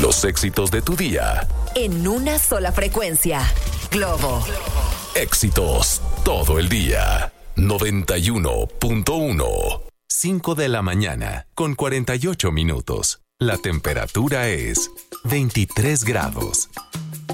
Los éxitos de tu día. En una sola frecuencia. Globo. Éxitos todo el día. 91.1. 5 de la mañana, con 48 minutos. La temperatura es 23 grados.